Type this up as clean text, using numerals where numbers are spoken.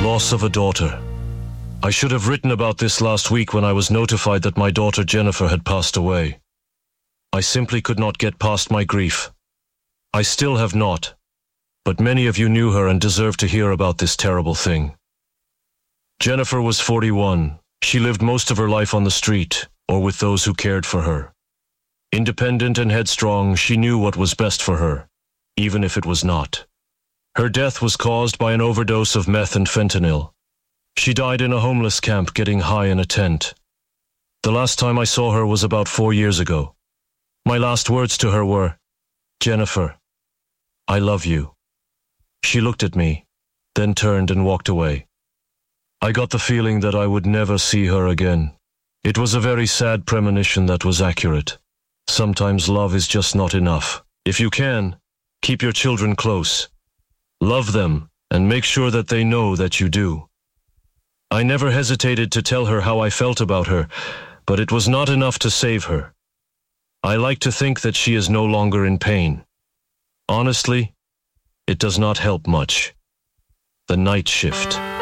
loss of a daughter. I should have written about this last week when I was notified that my daughter Jennifer had passed away. I simply could not get past my grief. I still have not, but many of you knew her and deserve to hear about this terrible thing. Jennifer was 41. She lived most of her life on the street, or with those who cared for her. Independent and headstrong, she knew what was best for her, even if it was not. Her death was caused by an overdose of meth and fentanyl. She died in a homeless camp getting high in a tent. The last time I saw her was about 4 years ago. My last words to her were, "Jennifer, I love you." She looked at me, then turned and walked away. I got the feeling that I would never see her again. It was a very sad premonition that was accurate. Sometimes love is just not enough. If you can, keep your children close. Love them, and make sure that they know that you do. I never hesitated to tell her how I felt about her, but it was not enough to save her. I like to think that she is no longer in pain. Honestly, it does not help much. The night shift.